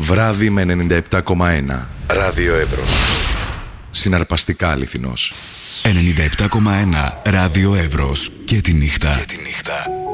Βράδυ με 97,1. Ράδιο Εύρος. Συναρπαστικά αληθινός. 97,1 Ράδιο Εύρος. Και τη νύχτα.